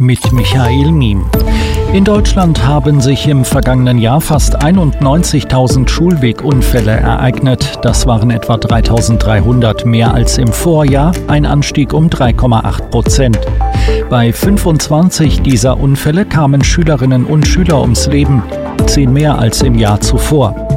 mit Michael Miem. In Deutschland haben sich im vergangenen Jahr fast 91.000 Schulwegunfälle ereignet. Das waren etwa 3.300 mehr als im Vorjahr, ein Anstieg um 3,8%. Bei 25 dieser Unfälle kamen Schülerinnen und Schüler ums Leben, 10 mehr als im Jahr zuvor.